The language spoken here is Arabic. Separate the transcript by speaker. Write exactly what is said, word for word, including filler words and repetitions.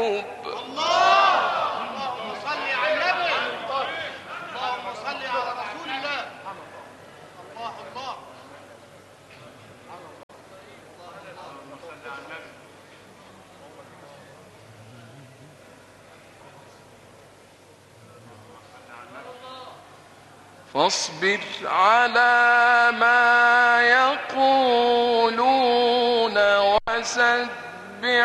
Speaker 1: اللهم صل على النبي. اللهم صل على رسول الله. الله الله.
Speaker 2: فاصبر على ما يقولون وسدد